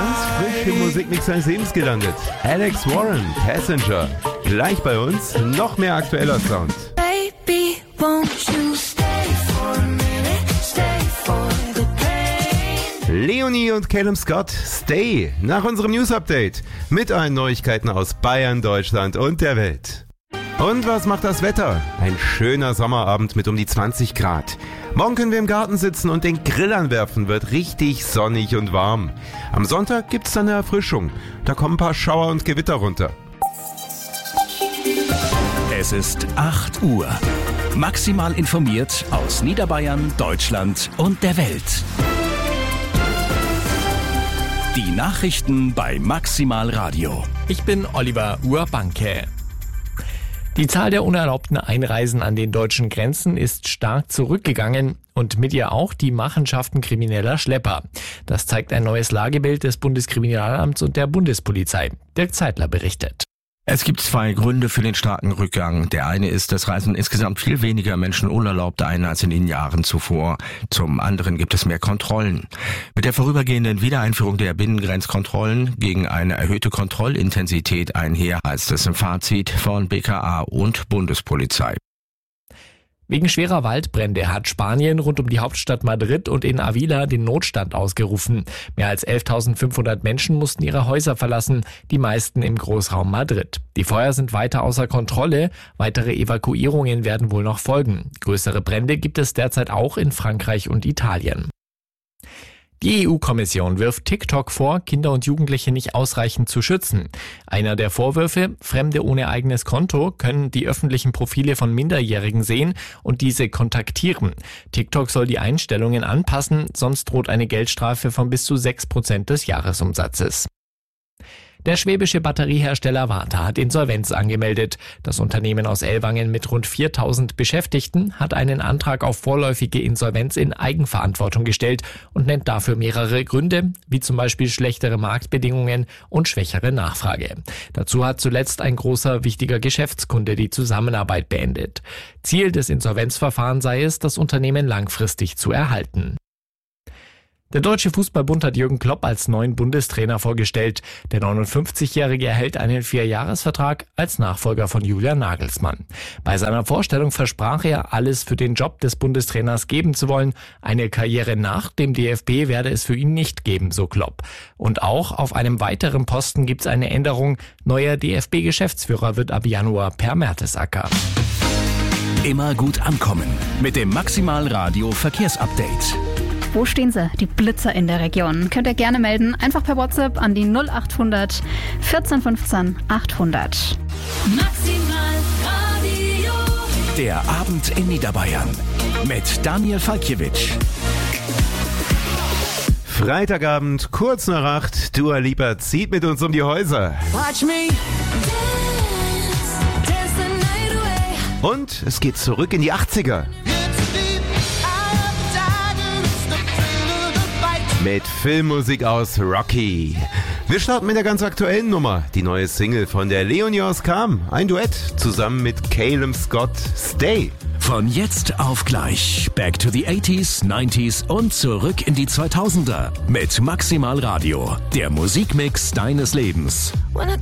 ganz frisch im Musikmix seines Lebens gelandet. Alex Warren, Passenger. Gleich bei uns noch mehr aktueller Sound. Baby, won't you stay for a minute, stay for the pain. Leonie und Calum Scott, Stay, nach unserem News-Update. Mit allen Neuigkeiten aus Bayern, Deutschland und der Welt. Und was macht das Wetter? Ein schöner Sommerabend mit um die 20 Grad. Morgen können wir im Garten sitzen und den Grill anwerfen, wird richtig sonnig und warm. Am Sonntag gibt's dann eine Erfrischung. Da kommen ein paar Schauer und Gewitter runter. Es ist 8 Uhr. Maximal informiert aus Niederbayern, Deutschland und der Welt. Die Nachrichten bei Maximal Radio. Ich bin Oliver Urbanke. Die Zahl der unerlaubten Einreisen an den deutschen Grenzen ist stark zurückgegangen und mit ihr auch die Machenschaften krimineller Schlepper. Das zeigt ein neues Lagebild des Bundeskriminalamts und der Bundespolizei. Dirk Zeitler berichtet. Es gibt zwei Gründe für den starken Rückgang. Der eine ist, dass reisen insgesamt viel weniger Menschen unerlaubt ein als in den Jahren zuvor. Zum anderen gibt es mehr Kontrollen. Mit der vorübergehenden Wiedereinführung der Binnengrenzkontrollen gegen eine erhöhte Kontrollintensität einher, heißt es im Fazit von BKA und Bundespolizei. Wegen schwerer Waldbrände hat Spanien rund um die Hauptstadt Madrid und in Avila den Notstand ausgerufen. Mehr als 11.500 Menschen mussten ihre Häuser verlassen, die meisten im Großraum Madrid. Die Feuer sind weiter außer Kontrolle, weitere Evakuierungen werden wohl noch folgen. Größere Brände gibt es derzeit auch in Frankreich und Italien. Die EU-Kommission wirft TikTok vor, Kinder und Jugendliche nicht ausreichend zu schützen. Einer der Vorwürfe, Fremde ohne eigenes Konto können die öffentlichen Profile von Minderjährigen sehen und diese kontaktieren. TikTok soll die Einstellungen anpassen, sonst droht eine Geldstrafe von bis zu 6% des Jahresumsatzes. Der schwäbische Batteriehersteller Varta hat Insolvenz angemeldet. Das Unternehmen aus Ellwangen mit rund 4.000 Beschäftigten hat einen Antrag auf vorläufige Insolvenz in Eigenverantwortung gestellt und nennt dafür mehrere Gründe, wie zum Beispiel schlechtere Marktbedingungen und schwächere Nachfrage. Dazu hat zuletzt ein großer, wichtiger Geschäftskunde die Zusammenarbeit beendet. Ziel des Insolvenzverfahrens sei es, das Unternehmen langfristig zu erhalten. Der Deutsche Fußballbund hat Jürgen Klopp als neuen Bundestrainer vorgestellt. Der 59-Jährige erhält einen 4-Jahres-Vertrag als Nachfolger von Julian Nagelsmann. Bei seiner Vorstellung versprach er, alles für den Job des Bundestrainers geben zu wollen. Eine Karriere nach dem DFB werde es für ihn nicht geben, so Klopp. Und auch auf einem weiteren Posten gibt es eine Änderung. Neuer DFB-Geschäftsführer wird ab Januar Per Mertesacker. Immer gut ankommen mit dem Maximal Radio Verkehrsupdate. Wo stehen sie, die Blitzer in der Region? Könnt ihr gerne melden, einfach per WhatsApp an die 0800 14 15 800. Maximal Radio. Der Abend in Niederbayern mit Daniel Falkiewicz. Freitagabend, kurz nach 8, Dua Lipa zieht mit uns um die Häuser. Watch me dance the night away. Und es geht zurück in die 80er. Mit Filmmusik aus Rocky. Wir starten mit der ganz aktuellen Nummer, die neue Single von der Leonie aus Cham. Ein Duett zusammen mit Calum Scott, Stay. Von jetzt auf gleich. Back to the 80s, 90s und zurück in die 2000er. Mit Maximal Radio. Der Musikmix deines Lebens.